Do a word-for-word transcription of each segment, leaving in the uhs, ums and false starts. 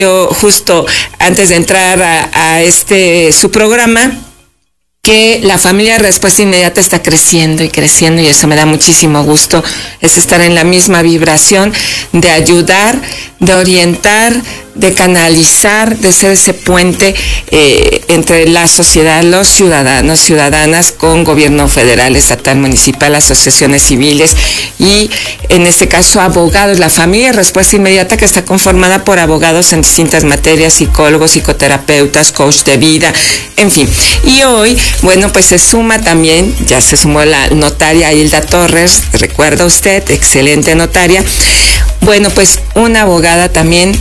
Yo justo antes de entrar a, a este su programa, que la familia Respuesta Inmediata está creciendo y creciendo, y eso me da muchísimo gusto. Es estar en la misma vibración de ayudar, de orientar, de canalizar, de ser ese puente eh, entre la sociedad, los ciudadanos, ciudadanas, con gobierno federal, estatal, municipal, asociaciones civiles y, en este caso, abogados. La familia Respuesta Inmediata, que está conformada por abogados en distintas materias, psicólogos, psicoterapeutas, coach de vida, en fin. Y hoy, bueno, pues se suma también, ya se sumó la notaria Hilda Torres, recuerda usted, excelente notaria. Bueno, pues una abogada también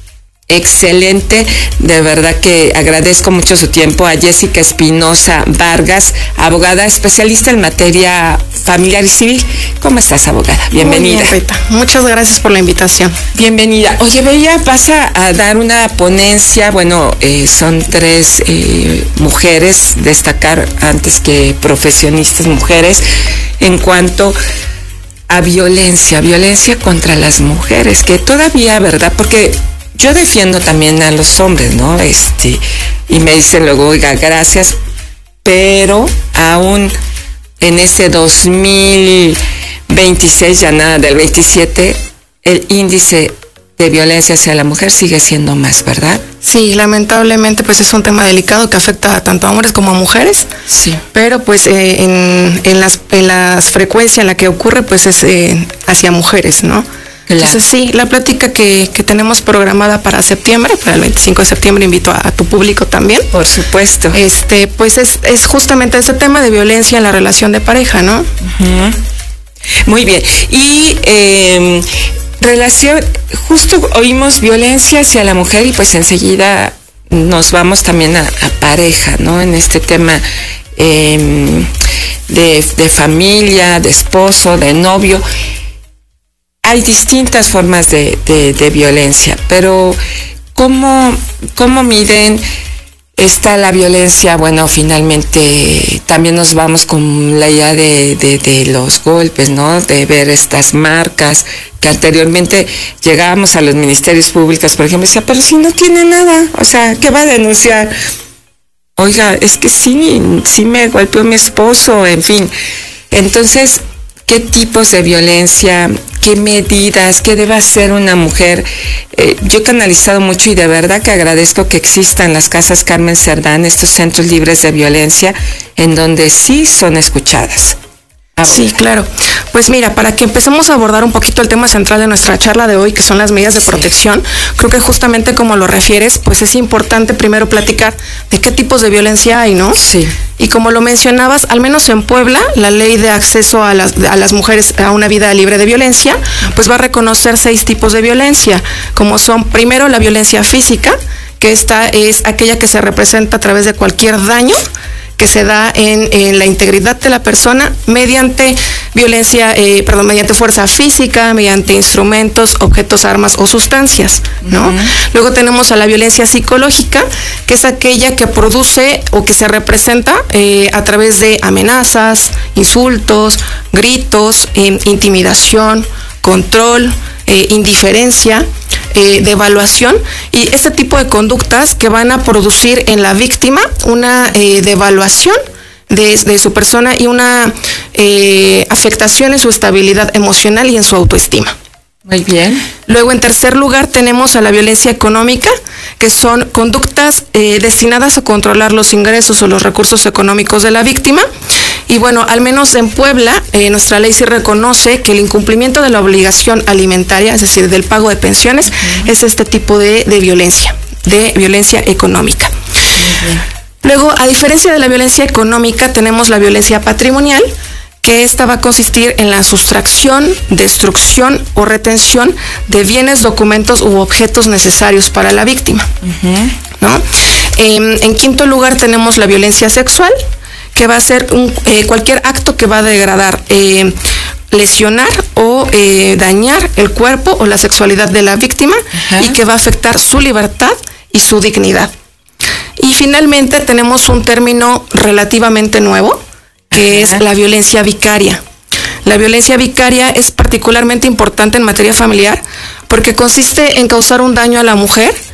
excelente, de verdad que agradezco mucho su tiempo, a Jessica Espinosa Vargas, abogada especialista en materia familiar y civil. ¿Cómo estás, abogada? Bienvenida. Muy bien, Rita. Muchas gracias por la invitación. Bienvenida. Oye, Bella, vas a, a dar una ponencia, bueno, eh, son tres eh, mujeres, destacar antes que profesionistas mujeres, en cuanto a violencia, violencia contra las mujeres, que todavía, ¿verdad? Porque yo defiendo también a los hombres, ¿no? Este, y me dicen luego, oiga, gracias, pero aún en ese dos mil veintiséis, ya nada del veintisiete, el índice de violencia hacia la mujer sigue siendo más, ¿verdad? Sí, lamentablemente pues es un tema delicado que afecta a tanto a hombres como a mujeres. Sí. Pero pues eh, en, en las en las frecuencias en la que ocurre pues es eh, hacia mujeres, ¿no? Claro. Entonces sí, la plática que, que tenemos programada para septiembre, para el veinticinco de septiembre, invito a, a tu público también. Por supuesto. Este, pues es, es justamente ese tema de violencia en la relación de pareja, ¿no? Uh-huh. Muy bien. Y eh, relación, justo oímos violencia hacia la mujer y pues enseguida nos vamos también a, a pareja, ¿no? En este tema eh, de, de familia, de esposo, de novio. Hay distintas formas de, de, de violencia, pero ¿cómo, cómo miden está la violencia? Bueno, finalmente también nos vamos con la idea de, de, de los golpes, ¿no? De ver estas marcas que anteriormente llegábamos a los ministerios públicos, por ejemplo, decía, pero si no tiene nada, o sea, ¿qué va a denunciar? Oiga, es que sí, sí me golpeó mi esposo, en fin. Entonces, ¿qué tipos de violencia? ¿Qué medidas? ¿Qué debe hacer una mujer? Eh, yo he canalizado mucho y de verdad que agradezco que existan las casas Carmen Cerdán, estos centros libres de violencia, en donde sí son escuchadas. Sí, claro. Pues mira, para que empecemos a abordar un poquito el tema central de nuestra charla de hoy, que son las medidas de protección, sí. Creo que justamente como lo refieres, pues es importante primero platicar de qué tipos de violencia hay, ¿no? Sí. Y como lo mencionabas, al menos en Puebla, la ley de acceso a las, a las mujeres a una vida libre de violencia, pues va a reconocer seis tipos de violencia, como son, primero, la violencia física, que esta es aquella que se representa a través de cualquier daño que se da en, en la integridad de la persona mediante violencia, eh, perdón, mediante fuerza física, mediante instrumentos, objetos, armas o sustancias, ¿no? Uh-huh. Luego tenemos a la violencia psicológica, que es aquella que produce o que se representa eh, a través de amenazas, insultos, gritos, eh, intimidación, control, eh, indiferencia, Eh, devaluación, y este tipo de conductas que van a producir en la víctima una eh, devaluación de, de su persona y una eh, afectación en su estabilidad emocional y en su autoestima. Muy bien. Luego, en tercer lugar, tenemos a la violencia económica, que son conductas eh, destinadas a controlar los ingresos o los recursos económicos de la víctima. Y bueno, al menos en Puebla, eh, nuestra ley sí reconoce que el incumplimiento de la obligación alimentaria, es decir, del pago de pensiones, uh-huh. es este tipo de, de violencia, de violencia económica. Uh-huh. Luego, a diferencia de la violencia económica, tenemos la violencia patrimonial, que esta va a consistir en la sustracción, destrucción o retención de bienes, documentos u objetos necesarios para la víctima, uh-huh. ¿no? Eh, en quinto lugar tenemos la violencia sexual, que va a ser un, eh, cualquier acto que va a degradar, eh, lesionar o eh, dañar el cuerpo o la sexualidad de la víctima, uh-huh. y que va a afectar su libertad y su dignidad. Y finalmente tenemos un término relativamente nuevo, que es la violencia vicaria. La violencia vicaria es particularmente importante en materia familiar porque consiste en causar un daño a la mujer